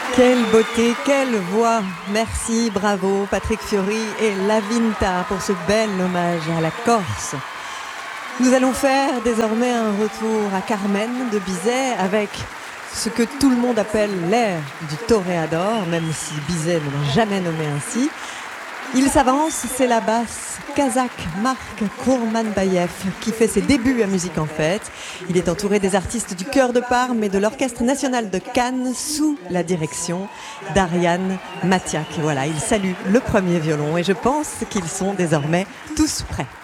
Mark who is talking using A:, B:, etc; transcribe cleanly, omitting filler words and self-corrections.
A: Quelle beauté, quelle voix. Merci, bravo Patrick Fiori et La Vinta pour ce bel hommage à la Corse. Nous allons faire désormais un retour à Carmen de Bizet avec ce que tout le monde appelle l'air du toréador, même si Bizet ne l'a jamais nommé ainsi. Il s'avance, c'est la basse kazakh Mark Kourmanbayev qui fait ses débuts à Musique en Fête. Il est entouré des artistes du Chœur de Parme et de l'Orchestre National de Cannes sous la direction d'Ariane Matiak. Voilà, il salue le premier violon et je pense qu'ils sont désormais tous prêts.